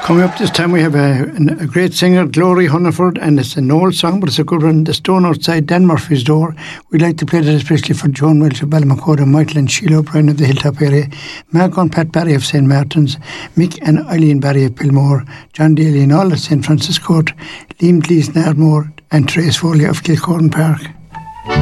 Coming up this time we have a great singer, Glory Hunniford, and it's an old song but it's a good one, The Stone Outside Dan Murphy's Door. We'd like to play that especially for Joan Welch of Ballymacoda, Michael and Sheila O'Brien of the Hilltop area, Marco and Pat Barry of St. Martin's, Mick and Eileen Barry of Pilmore, John Daly and all at St. Francis Court, Liam Gleeson Ardmore and Trace Foley of Kilcorn Park.